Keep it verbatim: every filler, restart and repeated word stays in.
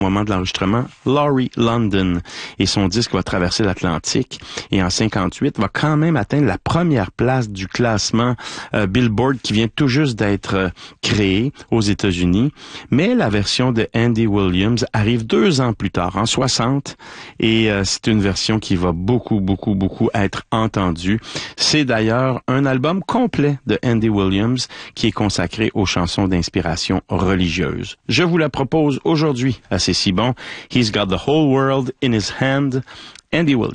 Au moment de l'enregistrement, Laurie London, et son disque va traverser l'Atlantique et en cinquante-huit va quand même atteindre la première place du classement euh, Billboard qui vient tout juste d'être euh, créé aux États-Unis. Mais la version de Andy Williams arrive deux ans plus tard, en soixante, et euh, c'est une version qui va beaucoup, beaucoup, beaucoup être entendue. C'est d'ailleurs un album complet de Andy Williams qui est consacré aux chansons d'inspiration religieuse. Je vous la propose aujourd'hui à C'est si bon. He's got the whole world in his hand. Andy Williams.